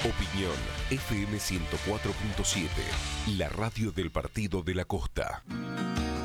Opinión FM 104.7, la radio del Partido de la Costa.